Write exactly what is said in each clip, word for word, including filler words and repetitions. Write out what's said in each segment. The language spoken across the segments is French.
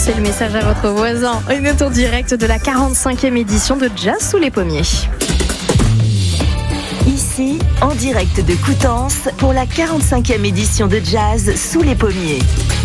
Passez le message à votre voisin. Une tour directe de la quarante-cinquième édition de Jazz sous les pommiers. Ici, en direct de Coutances, pour la quarante-cinquième édition de Jazz sous les pommiers.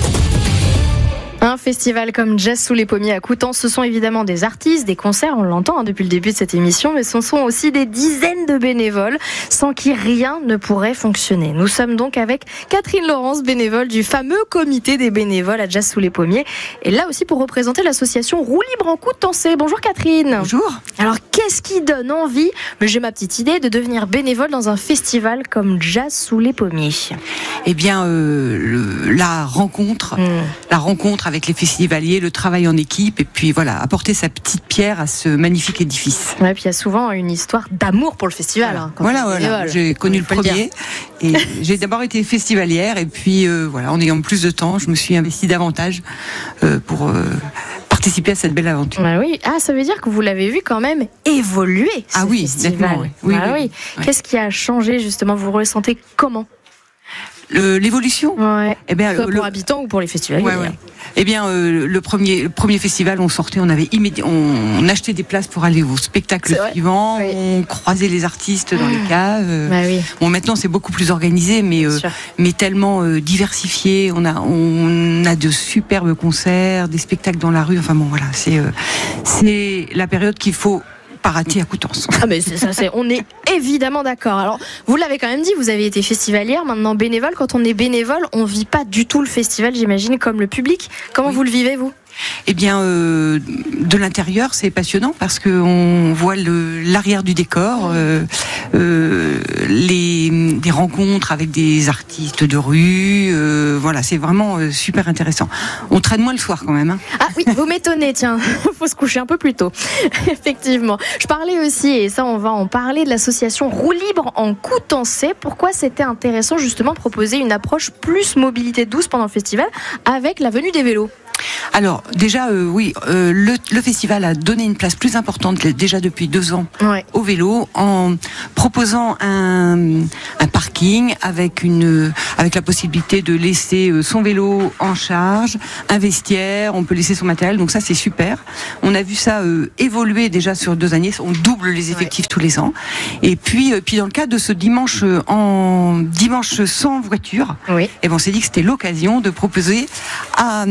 Un festival comme Jazz sous les pommiers à Coutances, ce sont évidemment des artistes, des concerts, on l'entend hein, depuis le début de cette émission, mais ce sont aussi des dizaines de bénévoles sans qui rien ne pourrait fonctionner. Nous sommes donc avec Catherine Laurence, bénévole du fameux comité des bénévoles à Jazz sous les pommiers, et là aussi pour représenter l'association Roue Libre en Coutançais. Bonjour Catherine. Bonjour. Alors qu'est-ce qui donne envie, mais j'ai ma petite idée, de devenir bénévole dans un festival comme Jazz sous les pommiers? Eh bien, euh, le, la rencontre, mmh. la rencontre avec les festivaliers, le travail en équipe, et puis voilà, apporter sa petite pierre à ce magnifique édifice. Ouais, puis il y a souvent une histoire d'amour pour le festival. Hein, quand voilà, voilà. J'ai connu le premier, et j'ai d'abord été festivalière, et puis euh, voilà, en ayant plus de temps, je me suis investie davantage euh, pour euh, participer à cette belle aventure. Bah oui. Ah, ça veut dire que vous l'avez vu quand même évoluer. Ce ah oui, festival. nettement, oui. Oui, ah, oui, oui. oui. Qu'est-ce qui a changé justement? Vous ressentez comment? Le, l'évolution. Ouais. Eh bien, Soit le, pour habitants ou pour les festivaliers. Ouais, ouais. Eh bien, euh, le premier, le premier festival, on sortait, on avait immédi- on, on achetait des places pour aller au spectacle suivant, oui. On croisait les artistes dans mmh. les caves. Euh, bah oui. Bon, maintenant c'est beaucoup plus organisé, mais euh, mais tellement euh, diversifié. On a on a de superbes concerts, des spectacles dans la rue. Enfin bon, voilà, c'est euh, c'est la période qu'il faut pas rater à Coutances. Ah mais c'est ça, c'est, on est évidemment d'accord. Alors, vous l'avez quand même dit, vous avez été festivalière, maintenant bénévole. Quand on est bénévole, on vit pas du tout le festival, j'imagine, comme le public. Comment oui. vous le vivez, vous ? Eh bien, euh, de l'intérieur, c'est passionnant parce qu'on voit le, l'arrière du décor, euh, euh, les, des rencontres avec des artistes de rue. Euh, voilà, c'est vraiment euh, super intéressant. On traîne moins le soir quand même. Hein. Ah oui, vous m'étonnez, tiens. Faut se coucher un peu plus tôt. Effectivement. Je parlais aussi, et ça, on va en parler, de l'association Roue Libre en Coutançais. Pourquoi c'était intéressant justement de proposer une approche plus mobilité douce pendant le festival avec la venue des vélos? Alors déjà euh, oui, euh, le, le festival a donné une place plus importante déjà depuis deux ans ouais. au vélo en proposant un, un parking avec une avec la possibilité de laisser son vélo en charge, un vestiaire, on peut laisser son matériel, donc ça c'est super. On a vu ça euh, évoluer déjà sur deux années, on double les effectifs ouais. tous les ans. Et puis euh, puis dans le cadre de ce dimanche en dimanche sans voiture, oui. et bon, on s'est dit que c'était l'occasion de proposer à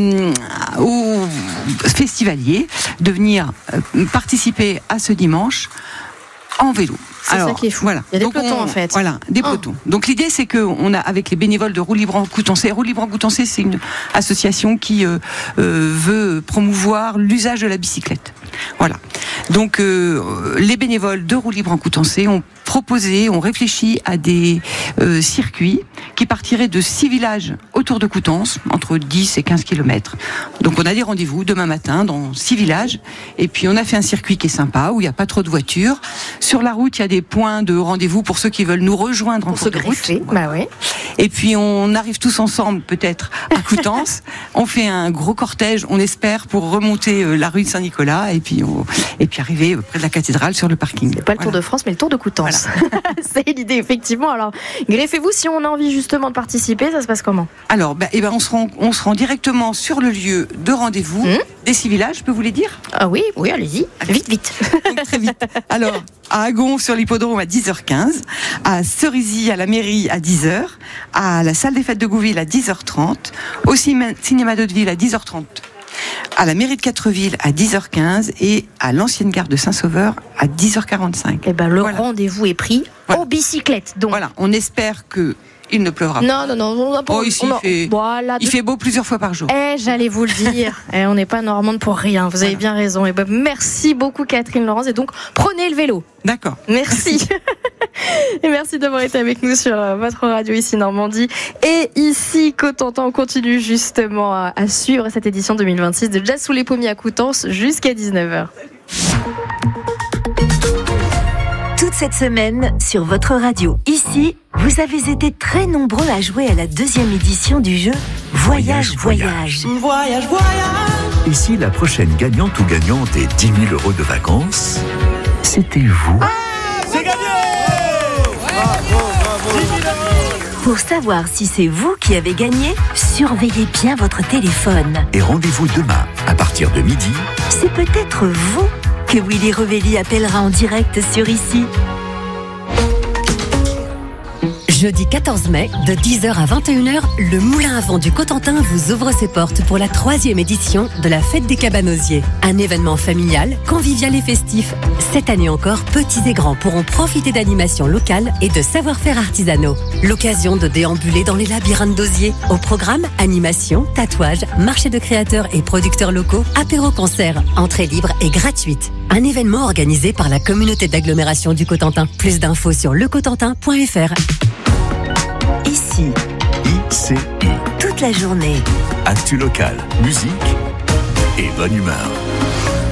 aux festivaliers de venir participer à ce dimanche en vélo. C'est Alors, ça qui est fou. Voilà. Il y a des donc pelotons on, en fait. Voilà, des oh. pelotons. Donc l'idée c'est que on a avec les bénévoles de Roue Libre en Coutançais. Roue Libre en Coutançais, c'est une association qui euh, euh, veut promouvoir l'usage de la bicyclette. Voilà. Donc euh, les bénévoles de Roue Libre en Coutançais ont proposé, ont réfléchi à des euh, circuits qui partiraient de six villages autour de Coutances, entre dix et quinze kilomètres. Donc on a des rendez-vous demain matin dans six villages. Et puis on a fait un circuit qui est sympa, où il n'y a pas trop de voitures. Sur la route, il y a des points de rendez-vous pour ceux qui veulent nous rejoindre en cours de route. Bah oui. Et puis on arrive tous ensemble peut-être à Coutances. On fait un gros cortège, on espère, pour remonter la rue de Saint-Nicolas et puis on, et puis arriver près de la cathédrale sur le parking. C'est pas le Tour voilà. de France, mais le Tour de Coutances. Voilà. C'est l'idée effectivement. Alors greffez-vous si on a envie justement de participer. Ça se passe comment? Alors, bah, eh ben on se rend, on se rend directement sur le lieu de rendez-vous mmh. des six villages. Je peux vous les dire? Ah oui, oui, allez-y. Vite, vite. Donc, très vite. Alors, à Agon sur l'hippodrome à dix heures quinze, à Cerisy à la mairie à dix heures, à la salle des fêtes de Gouville à dix heures trente, au cinéma d'Hauteville à dix heures trente, à la mairie de Quatrevilles à dix heures quinze et à l'ancienne gare de Saint-Sauveur à dix heures quarante-cinq. Eh ben, le voilà. rendez-vous est pris voilà. en bicyclette. Donc. Voilà, on espère que il ne pleuvra non, pas. Non, non, non. Oh, ici, il, fait, voilà, de... il fait beau plusieurs fois par jour. Eh, j'allais vous le dire. eh, on n'est pas normande pour rien. Vous avez voilà. bien raison. Et ben, merci beaucoup, Catherine Laurence. Et donc, prenez le vélo. D'accord. Merci. Et merci d'avoir été avec nous sur votre radio ici Normandie. Et ici, Cotentin, on continue justement à, à suivre cette édition deux mille vingt-six de Jazz sous les pommiers à Coutances jusqu'à dix-neuf heures. Toute cette semaine, sur votre radio, ici, vous avez été très nombreux à jouer à la deuxième édition du jeu Voyage, Voyage. Voyage, Voyage. voyage. Ici, la prochaine gagnante ou gagnante des dix mille euros de vacances, c'était vous. Ah, c'est gagné! Bravo, bravo. Pour savoir si c'est vous qui avez gagné, surveillez bien votre téléphone. Et rendez-vous demain À partir de midi, c'est peut-être vous que Willy Revelli appellera en direct sur Ici. Jeudi quatorze mai, de dix heures à vingt et une heures, le Moulin à Vent du Cotentin vous ouvre ses portes pour la troisième édition de la Fête des Cabanosiers. Un événement familial, convivial et festif. Cette année encore, petits et grands pourront profiter d'animations locales et de savoir-faire artisanaux. L'occasion de déambuler dans les labyrinthes d'osier. Au programme, animation, tatouage, marché de créateurs et producteurs locaux, apéro-concert, entrée libre et gratuite. Un événement organisé par la communauté d'agglomération du Cotentin. Plus d'infos sur le cotentin point f r. Ici, I C I. toute la journée. Actu local, musique et bonne humeur.